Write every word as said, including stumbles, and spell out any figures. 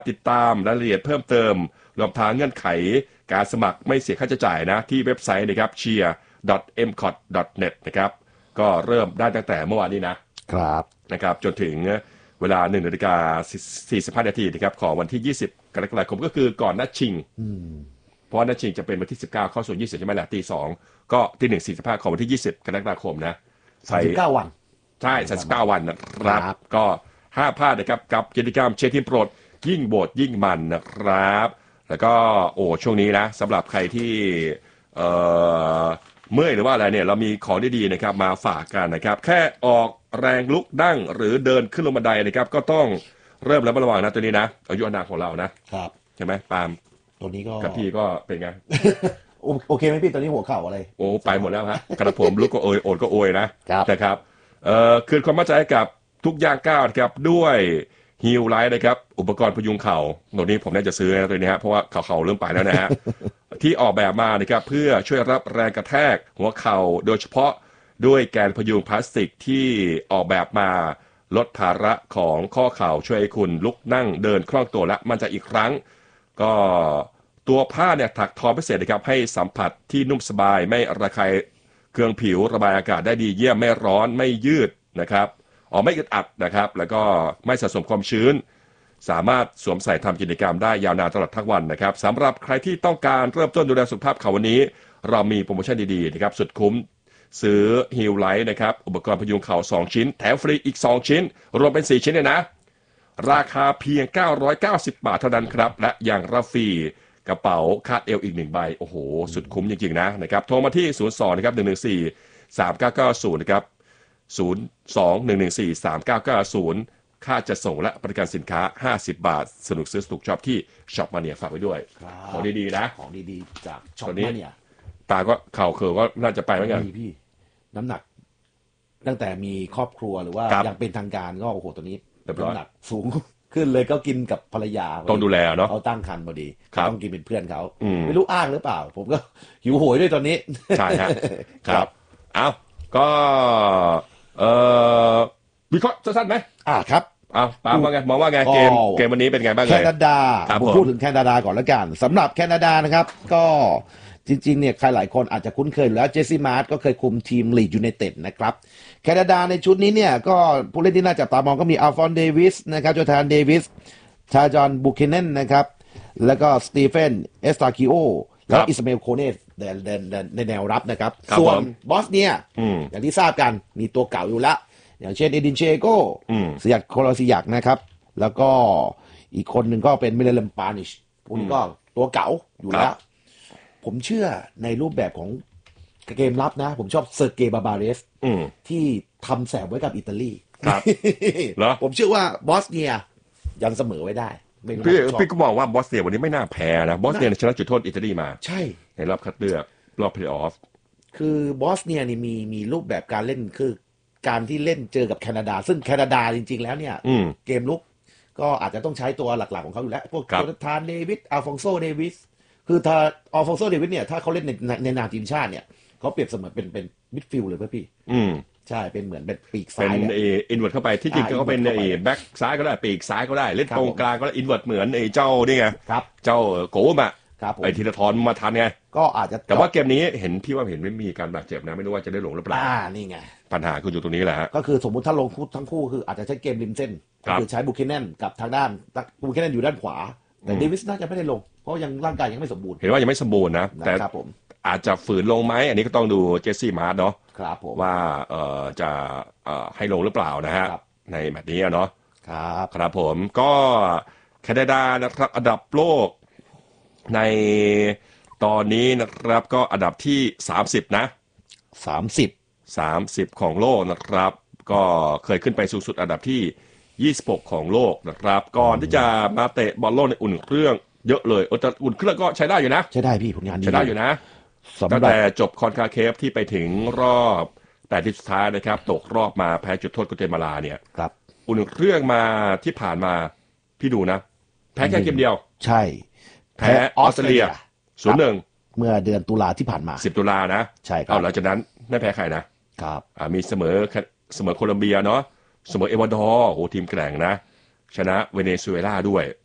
ติดตามรายละเอียดเพิ่มเติมรวมทั้งเงื่อนไขการสมัครไม่เสียค่าใช้จ่ายนะที่เว็บไซต์นะครับ เชียร์ ดอท เอ็ม ซี โอ ที ดอท เน็ต นะครับก็เริ่มได้ตั้งแต่เมื่อวานนี้นะครับนะครับจนถึงเวลาหนึ่งนาฬิกาสี่สิบห้านาทีนะครับของวันที่ยี่สิบกรกฎาคมก็คือก่อนนัดชิงเพราะนัดชิงจะเป็นวันที่สิบเก้าเข้าสู่ยี่สิบใช่ไหมล่ะตีสองก็ที่หนึ่งสี่สิบห้าของวันที่ยี่สิบกรกฎาคมนะสามสิบเก้าวันใช่สามสิบเก้าวันนะครับก็ห้ามพลาดนะครับกับกิจกรรมเชียร์ทีมโปรดยิ่งโบดยิ่งมันนะครับแล้วก็โอ้ช่วงนี้นะสำหรับใครที่เอ่อเมื่อยหรือว่าอะไรเนี่ยเรามีของดีๆนะครับมาฝากกันนะครับแค่ออกแรงลุกนั่งหรือเดินขึ้นลงบันไดนะครับก็ต้องเริ่มแล้วระวังนะตัวนี้นะอายุอานามของเรานะครับใช่ไหมปาล์มตัวนี้ก็กับพี่ก็เป็นไงโอเคไหมพี่ตอนนี้หัวเข่าอะไรโอ้ไปหมดแล้วฮะกระผมลุกก็โอยโอดก็โอยนะนะครับเอ่อคืนความมั่นใจกับทุกย่างก้าวนะครับด้วยฮิลไลท์นะครับอุปกรณ์พยุงเข่าตัวนี้ผมน่าจะซื้อนะตัวนี้ฮะเพราะว่าเข่าเข่าเริ่มไปแล้วนะฮะ ที่ออกแบบมานะครับเพื่อช่วยรับแรงกระแทกหัวเข่าโดยเฉพาะด้วยแกนพยุงพลาสติกที่ออกแบบมาลดภาระของข้อเข่าช่วยให้คุณลุกนั่งเดินคล่องตัวและมั่นใจอีกครั้งก็ตัวผ้าเนี่ยถักทอพิเศษนะครับให้สัมผัสที่นุ่มสบายไม่ระคายเคืองผิวระบายอากาศได้ดีเยี่ยมไม่ร้อนไม่ยืดนะครับอ๋อไม่อึดอัดนะครับแล้วก็ไม่สะสมความชื้นสามารถสวมใส่ทำกิจกรรมได้ยาวนานตลอดทั้งวันนะครับสำหรับใครที่ต้องการเริ่มต้นดูแลสุขภาพเขาวันนี้เรามีโปรโมชั่นดีๆนะครับสุดคุ้มซื้อฮิลไลท์นะครับอุปกรณ์พยุงเข่าสองชิ้นแถมฟรีอีกสองชิ้นรวมเป็นสี่ชิ้นเลยนะราคาเพียงเก้าร้อยเก้าสิบบาทเท่านั้นครับและยังรับฟรีกระเป๋าคาดเอวอีกหนึ่งใบโอ้โหสุดคุ้มจริงๆนะนะครับโทรมาที่ศูนย์ สอง นะครับหนึ่ง หนึ่ง สี่ สาม เก้า เก้า ศูนย์นะครับศูนย์ สอง หนึ่ง หนึ่ง สี่ สาม เก้า เก้า ศูนย์ค่าจัดส่งและบริการสินค้าห้าสิบบาทสนุกซื้อสนุกชอบที่ช็อปมาเนียฝากไว้ด้วยของดีๆนะของดีๆจากช็อปมาเนียตาก็เข่าเขือก็น่าจะไปเหมือนกันพี่น้ำหนักตั้งแต่มีครอบครัวหรือว่ายังเป็นทางการก็โอ้โหตัวนี้น้ำหนักสูงขึ้นเลยก็กินกับภรรยาต้องดูแลเนาะเขาตั้งครรภ์พอดีต้องกินเป็นเพื่อนเขาไม่รู้อ้างหรือเปล่าผมก็หิวโหยด้วยตอนนี้ใช่ฮะครับเอาก็เอ่อวิเคราะห์สั้นๆไหมอ่าครับเอาปาว่าไงมองว่าไงเกมเกมวันนี้เป็นไงบ้างเลยแคนาดาผมพูดถึงแคนาดาก่อนแล้วกันสำหรับแคนาดานะครับก็จริงๆเนี่ยใครหลายคนอาจจะคุ้นเคยอยู่แล้วเจสซี่มาร์ตก็เคยคุมทีมลีดยูไนเต็ดนะครับแคนาดาในชุดนี้เนี่ยก็ผู้เล่นที่น่าจับตามองก็มีอัลฟอนเดวิสนะครับโจธานเดวิสชาจอนบุคเคเนนนะครับแล้วก็สตีเฟนเอสตาคิโอแล้วอิสมาเอลโคเนสในแนวรับนะครับส่วนบอสเนียอย่างที่ทราบกันมีตัวเก่าอยู่แล้วอย่างเช่นเอดินเชโกสยัดโคลาซิยักนะครับแล้วก็อีกคนหนึ่งก็เป็นมิเลเลมปานิชพวกนี้ก็ตัวเก่าอยู่แล้วผมเชื่อในรูปแบบของเกมรับนะผมชอบเซอร์เกย์บาบาเรสที่ทำแสบไว้กับอิตาลีครับเหรอผมเชื่อว่าบอสเนียยังเสมอไว้ได้พี่พี่ก็มองว่าบอสเนียวันนี้ไม่น่าแพ้นะบอสเนียชนะจุดโทษอิตาลีมาใช่ในรอบคัดเลือกรอบเพลย์ออฟคือบอสเนียนี่มีมีรูปแบบการเล่นคือการที่เล่นเจอกับแคนาดาซึ่งแคนาดาจริงๆแล้วเนี่ยเกมลุกก็อาจจะต้องใช้ตัวหลักๆของเขาอยู่แล้วพวกโจนาธานเดวิสอัลฟองโซเดวิสคือถ้าอัลฟองโซเดวิสเนี่ยถ้าเขาเล่นในในนามทีมชาติเนี่ยเขาเปรียบเสมือนเป็นเป็นมิดฟิลด์เลยเพื่อพี่อืมใช่เป็นเหมือนเป็นปีกซ้ายเป็นเออินเวิร์ตเข้าไปที่จริงก็เป็นเอแบ็กซ้ายก็ได้ปีกซ้ายก็ได้เล่นตรงกลางก็ได้อินเวิร์ตเหมือนไอ้เจ้านี่ไงเจ้าโกมอ่ะไอ้ธีรทรมาทันไงก็อาจจะแต่ว่าเกมนี้เห็นพี่ว่าเห็นไม่มีการบาดเจ็บนะไม่รู้ว่าจะได้ลงหรือเปล่าอ่านี่ไงปัญหาคืออยู่ตรงนี้แหละฮะก็คือสมมุติถ้าลงคู่ทั้งคู่คืออาจจะใช้เกมริมเส้นคือใช้บุคเคเนนกับทางด้านบุคเคเนนอยู่ด้านขวาแต่เดวิสน่าจะไม่ได้ลงเพราะยังร่างกายยังไม่สมบูรณ์เห็นว่ายังไม่สมบูรณ์นะแต่อาจจะฝืนลงไหมอันนี้ก็ต้องดูเจสซี่มาร์ตเนาะว่าเอ่อจะเอ่อให้ลงหรือเปล่านะฮะในแมตช์นี้เนาะครับครับผมก็แคนาดานะครับอันดับโลกในตอนนี้นะครับก็อันดับที่สามสิบนะสามสิบสามสิบของโลกนะครับก็เคยขึ้นไปสูงสุดอันดับที่ยี่สิบหกของโลกนะครับก่อนที่จะมาเตะบอลโลกในอุ่นเครื่องเยอะเลยแต่อุ่นเครื่องก็ใช้ได้อยู่นะใช้ได้พี่ผลงานดีใช้ได้อยู่นะตั้งแต่จบคอนคาเคฟที่ไปถึงรอบแต่ที่สุดท้ายนะครับตกรอบมาแพ้จุดโทษกัวเตมาลาเนี่ยครับอุ่นเครื่องมาที่ผ่านมาพี่ดูนะแพ้แค่เกมเดียวใช่แพ้ออสเตรเลียศูนย์หนึ่งเมื่อเดือนตุลาที่ผ่านมาสิบตุลานะใช่ครับเอาหลังจากนั้นไม่แพ้ใครนะครับอ่ามีเสมอเสมอโคลอมเบียเนาะเสมอเอวาดอร์โอ้ทีมแกร่งนะชนะเวเนซุเอลาด้วย